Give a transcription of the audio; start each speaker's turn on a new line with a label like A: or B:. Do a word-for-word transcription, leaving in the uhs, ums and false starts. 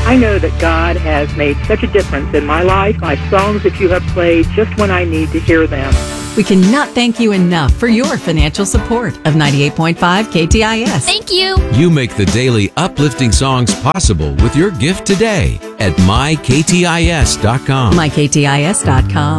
A: I know that God has made such a difference in my life, my songs that you have played just when I need to hear them.
B: We cannot thank you enough for your financial support of ninety-eight point five K T I S.
C: Thank you.
D: You make the daily uplifting songs possible with your gift today at my k t i s dot com.
B: my k t i s dot com.